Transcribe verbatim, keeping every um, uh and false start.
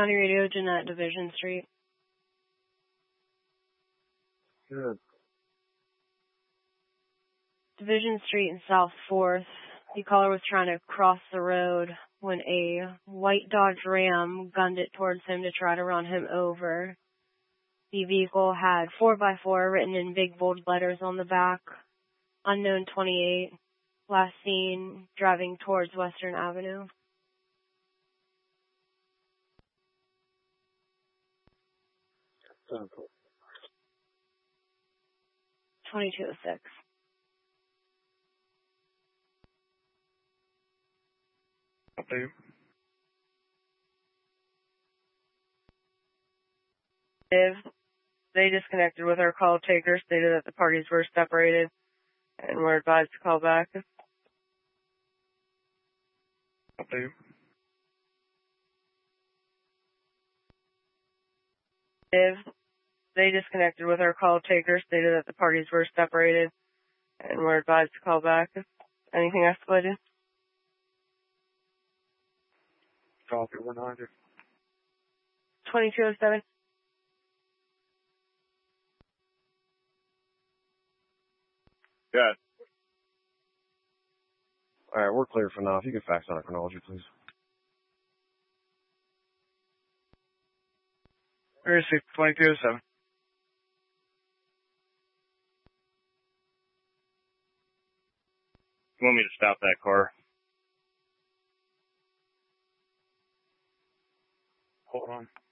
County Radio, Jeanette, Division Street. Good. Division Street and South fourth. The caller was trying to cross the road when a white Dodge Ram gunned it towards him to try to run him over. The vehicle had four by four written in big bold letters on the back. Unknown twenty-eight. Last seen driving towards Western Avenue. twenty-two oh six. Okay. If they disconnected with our call taker, stated that the parties were separated and were advised to call back. Okay. If they disconnected with our call taker, stated that the parties were separated and were advised to call back. Anything escalated? Copy one hundred. twenty-two oh seven. Good. All right, we're clear for now. If you can fax on a chronology, please. Receipt twenty-two oh seven. You want me to stop that car? Hold on.